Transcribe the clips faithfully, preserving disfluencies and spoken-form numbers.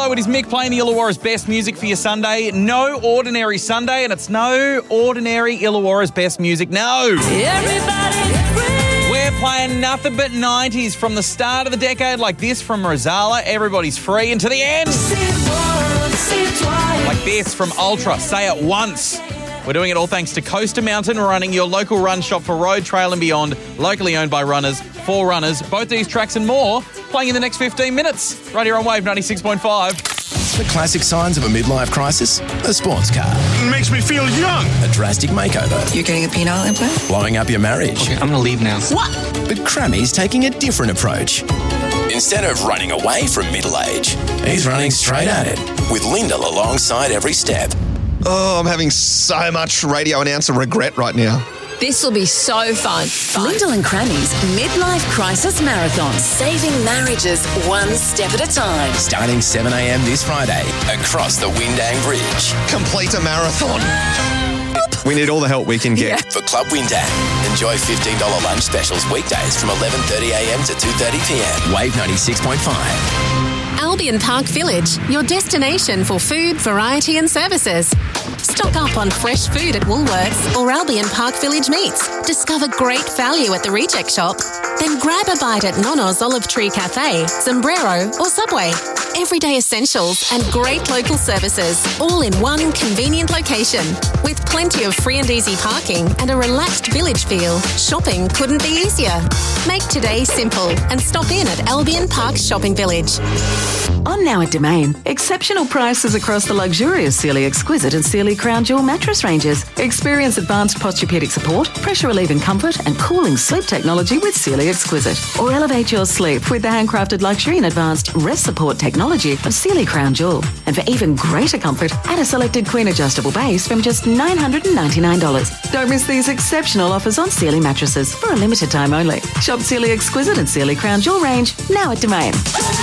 Hello, it is Mick playing the Illawarra's best music for your Sunday. No ordinary Sunday, and it's no ordinary Illawarra's best music. No. Everybody's free. We're playing nothing but nineties from the start of the decade, like this from Rosala, Everybody's Free, and to the end. See it once, see it twice. Like this from Ultra, Say It Once. We're doing it all thanks to Coaster Mountain Running, your local run shop for road, trail and beyond, locally owned by runners, for runners. Both these tracks and more playing in the next fifteen minutes. Right here on Wave ninety-six point five. The classic signs of a midlife crisis: a sports car, Makes me feel young. a drastic makeover, You're getting a penile implant? blowing up your marriage. I'm gonna leave now. But Crammy's taking a different approach. Instead of running away from middle age, he's running straight at it, with Lyndall alongside every step. Oh, I'm having so much radio announcer regret right now. This will be so fun. Lyndall and Crammy's Midlife Crisis Marathon. Saving marriages one step at a time. Starting seven a.m. this Friday, across the Windang Bridge. Complete a marathon. We need all the help we can get. For Club Windang, enjoy fifteen dollars lunch specials weekdays from eleven thirty a.m. to two thirty p.m. Wave ninety-six point five. Albion Park Village, your destination for food, variety and services. Stock up on fresh food at Woolworths or Albion Park Village Meats. Discover great value at the Reject Shop. Then grab a bite at Nono's Olive Tree Cafe, Sombrero or Subway. Everyday essentials and great local services, all in one convenient location. With plenty of free and easy parking and a relaxed village feel, shopping couldn't be easier. Make today simple and stop in at Albion Park Shopping Village. On now at Domain, exceptional prices across the luxurious Sealy Exquisite and Sealy Crown Jewel mattress ranges. Experience advanced posturepedic support, pressure relieving comfort and cooling sleep technology with Sealy Exquisite. Or elevate your sleep with the handcrafted luxury and advanced rest support technology of Sealy Crown Jewel. And for even greater comfort, add a selected queen adjustable base from just nine hundred ninety-nine dollars. Don't miss these exceptional offers on Sealy mattresses for a limited time only. Shop Sealy Exquisite and Sealy Crown Jewel range now at Domain.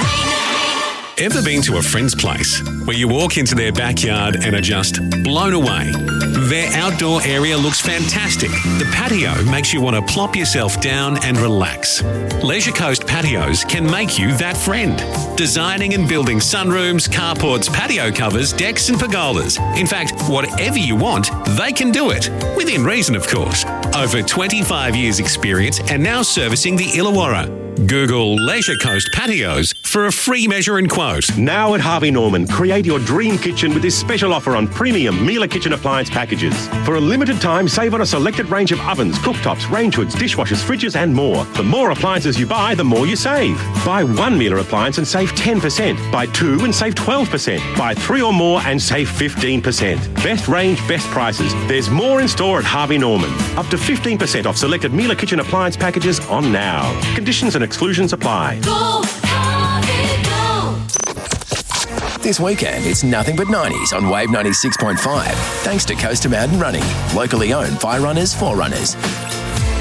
Ever been to a friend's place where you walk into their backyard and are just blown away? Their outdoor area looks fantastic. The patio makes you want to plop yourself down and relax. Leisure Coast Patios can make you that friend. Designing and building sunrooms, carports, patio covers, decks and pergolas. In fact, whatever you want, they can do it. Within reason, of course. Over twenty-five years experience and now servicing the Illawarra. Google Leisure Coast Patios for a free measure and quote. Now at Harvey Norman, create your dream kitchen with this special offer on premium Miele kitchen appliance packages. For a limited time, save on a selected range of ovens, cooktops, range hoods, dishwashers, fridges and more. The more appliances you buy, the more you save. Buy one Miele appliance and save ten percent. Buy two and save twelve percent. Buy three or more and save fifteen percent. Best range, best prices. There's more in store at Harvey Norman. Up to fifteen percent off selected Miele kitchen appliance packages on now. Conditions and exclusions apply. Go, Harvey, go. This weekend, it's nothing but nineties on Wave ninety-six point five. Thanks to Coaster Mountain Running, locally owned by runners for runners.